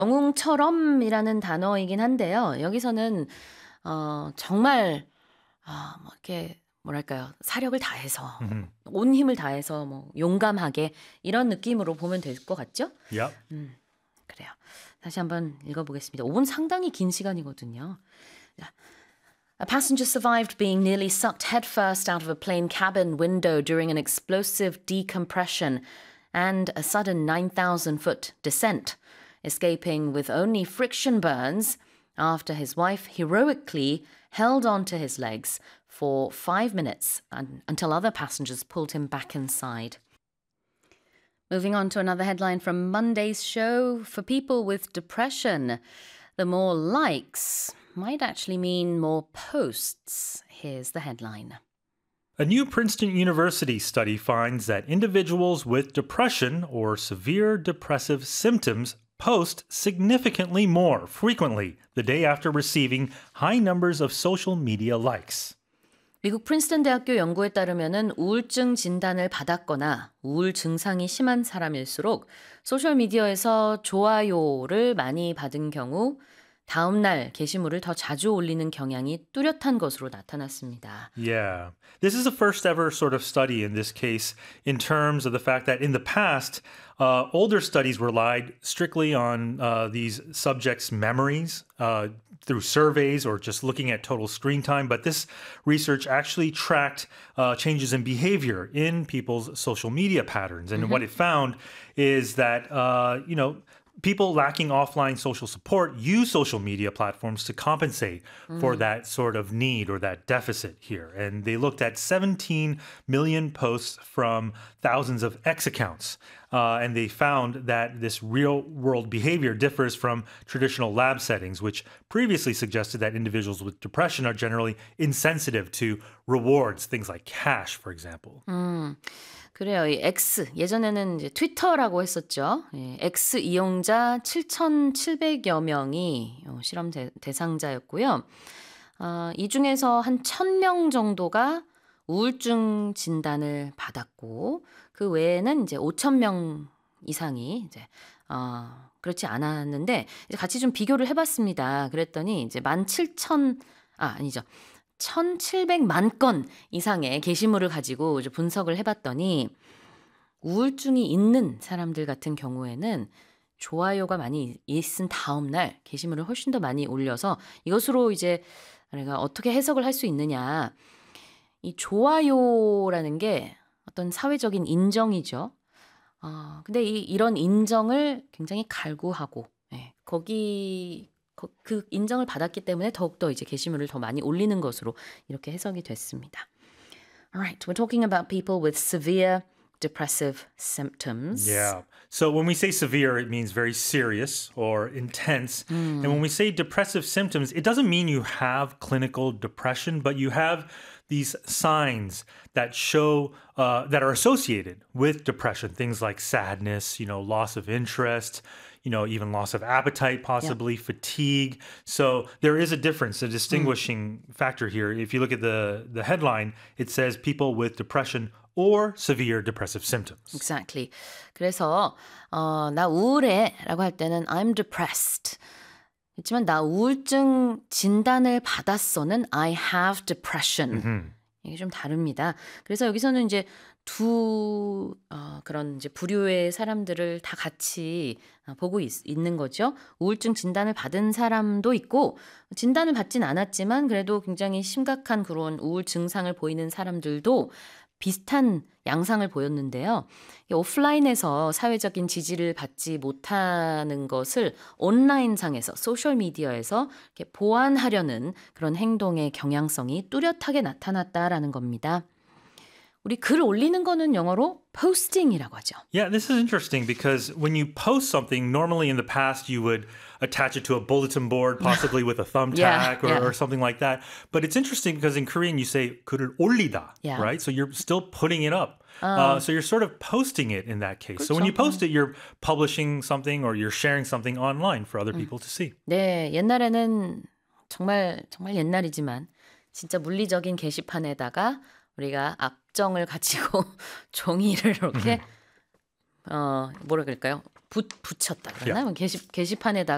영웅처럼이라는 단어이긴 한데요. 여기서는 정말 뭐 이렇게 뭐랄까요? 사력을 다해서 Mhm. 온 힘을 다해서 뭐 용감하게 이런 느낌으로 보면 될 것 같죠? Yep. 그래요. 다시 한번 읽어보겠습니다. 5분 상당히 긴 시간이거든요. 자, A passenger survived being nearly sucked headfirst out of a plane cabin window during an explosive decompression and a sudden 9,000-foot descent, escaping with only friction burns after his wife heroically held onto his legs for 5 minutes until other passengers pulled him back inside. Moving on to another headline from Monday's show. For people with depression, the more likes might actually mean more posts. Here's the headline. A new Princeton University study finds that individuals with depression or severe depressive symptoms post significantly more frequently the day after receiving high numbers of social media likes. 미국 프린스턴 대학교 연구에 따르면은 우울증 진단을 받았거나 우울 증상이 심한 사람일수록 소셜미디어에서 좋아요를 많이 받은 경우 다음 날 게시물을 더 자주 올리는 경향이 뚜렷한 것으로 나타났습니다. Yeah. This is the first ever sort of study in this case in terms of the fact that in the past, older studies relied strictly on these subjects' memories through surveys or just looking at total screen time. But this research actually tracked changes in behavior in people's social media patterns. And what it found is that, people lacking offline social support use social media platforms to compensate for that sort of need or that deficit here. And they looked at 17 million posts from thousands of X accounts. And they found that this real world behavior differs from traditional lab settings, which previously suggested that individuals with depression are generally insensitive to rewards, things like cash, for example. 그래요. 이 X 예전에는 이제 트위터라고 했었죠. 예, X 이용자 7,700여 명이 실험 대상자였고요. 이 중에서 한 1,000명 정도가 우울증 진단을 받았고 그 외에는 이제 5,000명 이상이 이제 그렇지 않았는데 이제 같이 좀 비교를 해봤습니다. 그랬더니 이제 1,700만 건 이상의 게시물을 가지고 이제 분석을 해봤더니 우울증이 있는 사람들 같은 경우에는 좋아요가 많이 있은 다음 날 게시물을 훨씬 더 많이 올려서 이것으로 이제 내가 어떻게 해석을 할 수 있느냐. 이 좋아요라는 게 어떤 사회적인 인정이죠. 근데 이런 인정을 굉장히 갈구하고 그 인정을 받았기 때문에 더욱더 이제 게시물을 더 많이 올리는 것으로 이렇게 해석이 됐습니다. Alright, we're talking about people with severe depressive symptoms. Yeah. So when we say severe, it means very serious or intense. And when we say depressive symptoms, it doesn't mean you have clinical depression, but you have these signs that show that are associated with depression. Things like sadness, loss of interest, even loss of appetite, possibly fatigue. So there is a difference, a distinguishing factor here. If you look at the headline, it says people with depression or severe depressive symptoms. Exactly. 그래서 나 우울해라고 할 때는 I'm depressed. 그렇지만 나 우울증 진단을 받았어는 I have depression. 이게 좀 다릅니다. 그래서 여기서는 이제 두 그런 이제 부류의 사람들을 다 같이 보고 있는 거죠. 우울증 진단을 받은 사람도 있고 진단을 받진 않았지만 그래도 굉장히 심각한 그런 우울 증상을 보이는 사람들도 비슷한 양상을 보였는데요. 오프라인에서 사회적인 지지를 받지 못하는 것을 온라인상에서 소셜미디어에서 이렇게 보완하려는 그런 행동의 경향성이 뚜렷하게 나타났다라는 겁니다. 우리 글 올리는 거는 영어로 posting이라고 하죠. Yeah, this is interesting because when you post something, normally in the past you would attach it to a bulletin board, possibly with a thumbtack or something like that. But it's interesting because in Korean you say 글을 올리다, right? So you're still putting it up. So you're sort of posting it in that case. So when you post it, you're publishing something or you're sharing something online for other people to see. 네, 옛날에는 정말 옛날이지만 진짜 물리적인 게시판에다가 우리가 앞정을 가지고 종이를 이렇게 뭐라 그럴까요? 붙였다 그러나? 게시판에다가